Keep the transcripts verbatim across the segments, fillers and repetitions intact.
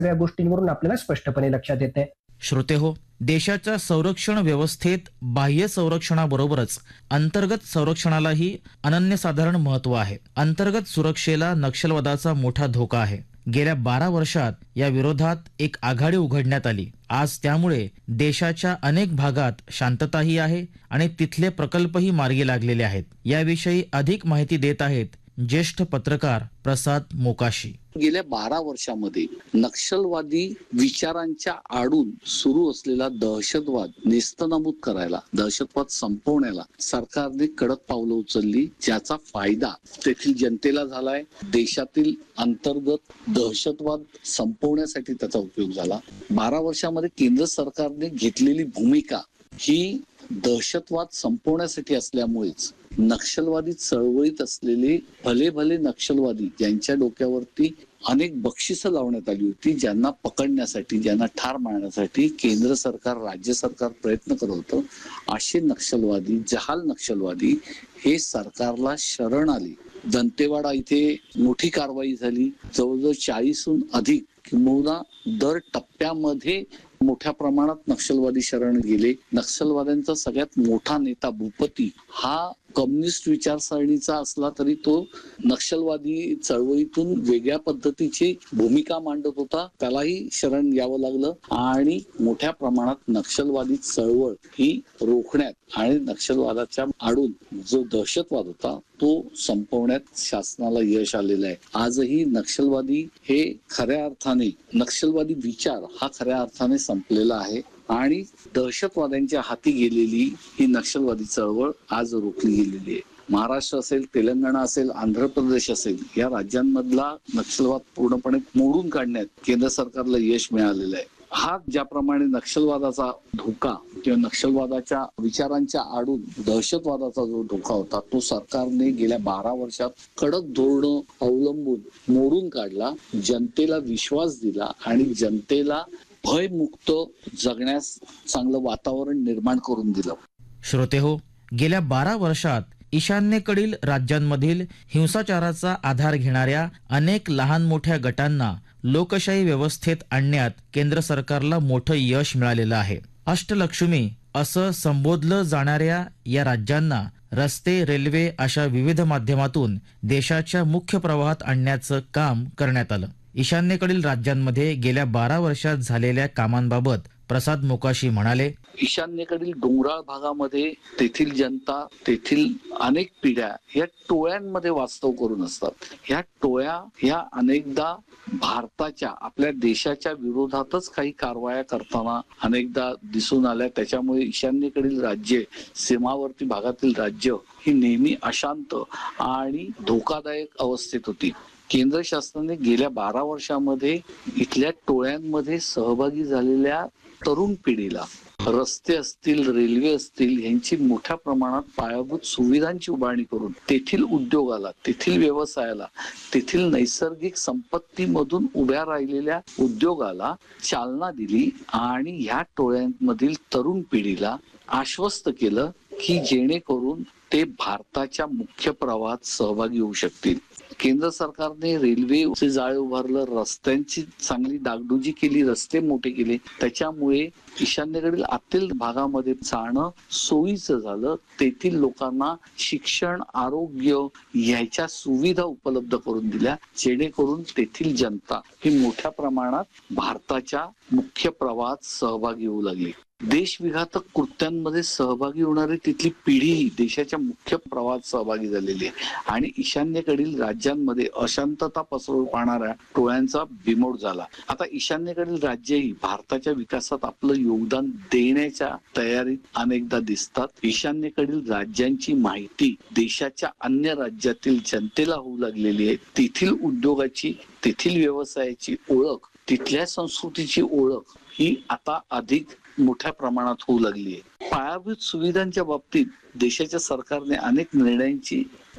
सगळ्या गोष्टींवरून आपल्याला स्पष्टपणे लक्षात येते. श्रोते हो, देशाच्या संरक्षण व्यवस्थेत बाह्य संरक्षणाबरोबरच अंतर्गत संरक्षणालाही अनन्यसाधारण महत्व आहे. अंतर्गत सुरक्षेला नक्षलवादाचा मोठा धोका आहे. गेल्या बारा वर्षात या विरोधात एक आघाडी उघडण्यात आली. आज त्यामुळे देशाच्या अनेक भागात शांतताही आहे आणि तिथले प्रकल्पही मार्गी लागलेले आहेत. याविषयी अधिक माहिती देत आहेत ज्येष्ठ पत्रकार प्रसाद मोकाशी. गेल्या बारा वर्षामध्ये नक्षलवादी विचारांच्या आडून सुरू असलेला दहशतवाद नेस्तनाबूत करायला, दहशतवाद संपवण्याला सरकारने कडक पावलं उचलली, ज्याचा फायदा तेथील जनतेला झालाय. देशातील अंतर्गत दहशतवाद संपवण्यासाठी त्याचा उपयोग झाला. बारा वर्षामध्ये केंद्र सरकारने घेतलेली भूमिका ही दहशतवाद संपवण्यासाठी असल्यामुळेच नक्षलवादी चळवळीत असलेले भले भले नक्षलवादी ज्यांच्या डोक्यावरती अनेक बक्षिसं लावण्यात आली होती, ज्यांना पकडण्यासाठी, ज्यांना ठार मारण्यासाठी केंद्र सरकार, राज्य सरकार प्रयत्न करत होतं, असे नक्षलवादी, जहाल नक्षलवादी हे सरकारला शरण आले. दंतेवाडा इथे मोठी कारवाई झाली. जवळजवळ चाळीसहून अधिक किंबहुना दर टप्प्यामध्ये मोठ्या प्रमाणात नक्षलवादी शरण गेले. नक्षलवाद्यांचा सगळ्यात मोठा नेता भूपती हा कम्युनिस्ट विचारसरणीचा असला तरी तो नक्षलवादी चळवळीतून वेगळ्या पद्धतीची भूमिका मांडत होता. त्यालाही शरण यावं लागलं आणि मोठ्या प्रमाणात नक्षलवादी चळवळ ही रोखण्यात आणि नक्षलवादाच्या आडून जो दहशतवाद होता तो संपवण्यात शासनाला यश आलेलं आहे. आजही नक्षलवादी हे खऱ्या अर्थाने, नक्षलवादी विचार हा खऱ्या अर्थाने संपलेला आहे आणि दहशतवाद्यांच्या हाती गेलेली ही नक्षलवादी चळवळ आज रोखली गेलेली आहे. महाराष्ट्र असेल, तेलंगणा असेल, आंध्र प्रदेश असेल, या राज्यांमधला नक्षलवाद पूर्णपणे मोडून काढण्यात केंद्र सरकारला यश मिळालेलं आहे. हा ज्याप्रमाणे नक्षलवादाचा धोका किंवा नक्षलवादाच्या विचारांच्या आडून दहशतवादाचा जो धोका होता तो सरकारने गेल्या बारा वर्षात कडक धोरणं अवलंबून मोडून काढला, जनतेला विश्वास दिला आणि जनतेला भयमुक्त जगण्यास चांगलं वातावरण निर्माण करून दिलं. श्रोते हो, गेल्या बारा वर्षात ईशान्येकडील राज्यांमधील हिंसाचाराचा आधार घेणाऱ्या अनेक लहान मोठ्या गटांना लोकशाही व्यवस्थेत आणण्यात केंद्र सरकारला मोठं यश मिळालेलं आहे. अष्टलक्ष्मी असं संबोधलं जाणाऱ्या या राज्यांना रस्ते, रेल्वे अशा विविध माध्यमातून देशाच्या मुख्य प्रवाहात आणण्याचं काम करण्यात आलं. ईशान्येकडील राज्यांमध्ये गेल्या बारा वर्षात झालेल्या कामांबाबत प्रसाद मोकाशी म्हणाले, ईशान्येकडील डोंगराळ भागामध्ये तेथील जनता, तेथील अनेक पिढ्या या टोळ्यांमध्ये वास्तव करून असतात. ह्या टोळ्या ह्या अनेकदा भारताच्या, आपल्या देशाच्या विरोधातच काही कारवाया करताना अनेकदा दिसून आल्या. त्याच्यामुळे ईशान्येकडील राज्ये, सीमावर्ती भागातील राज्य ही नेहमी अशांत आणि धोकादायक अवस्थेत होती. केंद्र शासनाने गेल्या बारा वर्षामध्ये इथल्या टोळ्यांमध्ये सहभागी झालेल्या तरुण पिढीला रस्ते असतील, रेल्वे असतील यांची मोठ्या प्रमाणात पायाभूत सुविधांची उभारणी करून तेथील उद्योगाला, तेथील व्यवसायाला, तेथील नैसर्गिक संपत्तीमधून उभ्या राहिलेल्या उद्योगाला चालना दिली आणि ह्या टोळ्यांमधील तरुण पिढीला आश्वस्त केलं की जेणेकरून ते भारताच्या मुख्य प्रवाहात सहभागी होऊ शकतील. केंद्र सरकारने रेल्वेचे जाळे उभारलं, रस्त्यांची चांगली डागडुजी केली, रस्ते मोठे केले. त्याच्यामुळे ईशान्येकडील आतील भागामध्ये जाणं सोयीचं झालं. तेथील लोकांना शिक्षण, आरोग्य ह्याच्या सुविधा उपलब्ध करून दिल्या, जेणेकरून तेथील जनता ही मोठ्या प्रमाणात भारताच्या मुख्य प्रवाहात सहभागी होऊ लागली. देशविघातक कृत्यांमध्ये सहभागी होणारी तिथली पिढी देशाच्या मुख्य प्रवाहात सहभागी झालेली आहे आणि ईशान्येकडील राज्यांमध्ये अशांतता पसरवू पाहणाऱ्या टोळ्यांचा बिमोड झाला. आता ईशान्येकडील राज्यही भारताच्या विकासात आपलं योगदान देण्याच्या तयारीत अनेकदा दिसतात. ईशान्येकडील राज्यांची माहिती देशाच्या अन्य राज्यातील जनतेला होऊ लागलेली आहे. तेथील उद्योगाची, तेथील व्यवसायाची ओळख, तिथल्या संस्कृतीची ओळख ही आता अधिक मोठ्या प्रमाणात होऊ लागली आहे. पायाभूत सुविधांच्या बाबतीत देशाच्या सरकारने अनेक निर्णयांची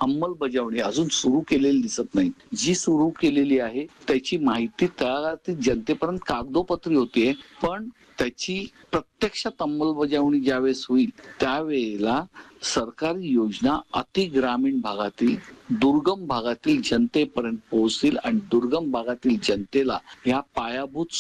अंमलबजावणी अजून सुरू केलेली दिसत नाही. जी सुरू केलेली आहे त्याची माहिती त्या जनतेपर्यंत कागदोपत्री होतीये, पण त्याची प्रत्यक्षात अंमलबजावणी ज्यावेळेस होईल त्यावेळेला सरकारी योजना अति ग्रामीण भागातील दुर्गम भागातील जनतेपर्यंत पोहोचतील आणि दुर्गम भागातील जनतेला ह्या पायाभूत